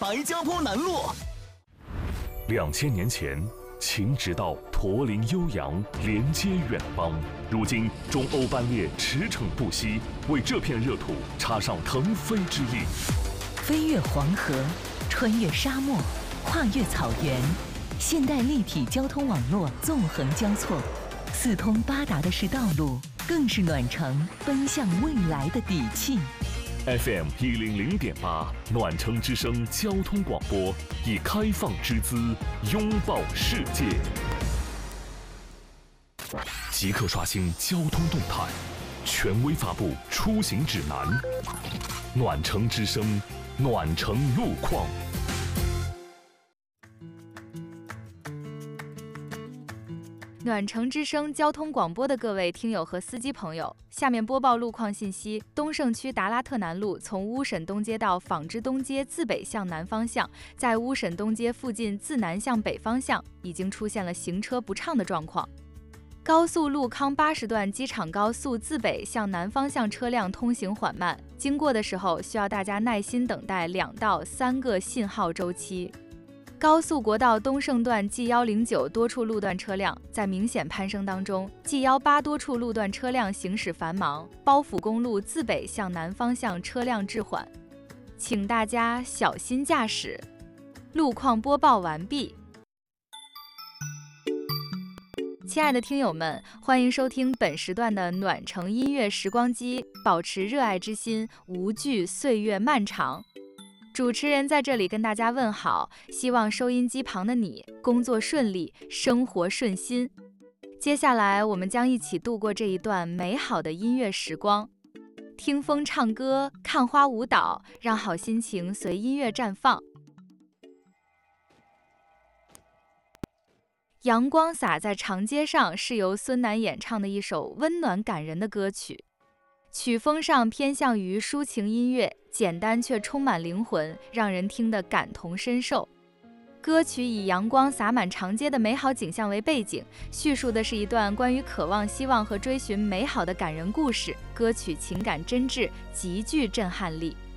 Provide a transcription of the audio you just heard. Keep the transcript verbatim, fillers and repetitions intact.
白家坡南路。 两千年前，秦直道驼铃悠扬，连接远邦。如今，中欧班列驰骋不息，为这片热土插上腾飞之翼。 飞越黄河，穿越沙漠，跨越草原，现代立体交通网络纵横交错，四通八达的是道路，更是暖城奔向未来的底气。 F M 一零零点八，暖城之声交通广播，以开放之姿拥抱世界。即刻刷新交通动态，权威发布出行指南。暖城之声，暖城路况。 暖城之声交通广播的各位听友和司机朋友，下面播报路况信息。东胜区达拉特南路从乌沈东街到纺织东街自北向南方向，在乌沈东街附近自南向北方向已经出现了行车不畅的状况。高速路康八十段机场高速自北向南方向车辆通行缓慢，经过的时候需要大家耐心等待两到三个信号周期。高速国道东胜段 G 一零九多处路段车辆在明显攀升当中 ，G 一八多处路段车辆行驶繁忙，包府公路自北向南方向车辆滞缓，请大家小心驾驶。路况播报完毕。亲爱的听友们，欢迎收听本时段的暖城音乐时光机，保持热爱之心，无惧岁月漫长。主持人在这里跟大家问好，希望收音机旁的你工作顺利，生活顺心。接下来我们将一起度过这一段美好的音乐时光，听风唱歌，看花舞蹈，让好心情随音乐绽放。阳光洒在长街上是由孙楠演唱的一首温暖感人的歌曲，曲风上偏向于抒情音乐，简单却充满灵魂，让人听得感同身受。歌曲以阳光洒满长街的美好景象为背景，叙述的是一段关于渴望、希望和追寻美好的感人故事。歌曲情感真挚，极具震撼力。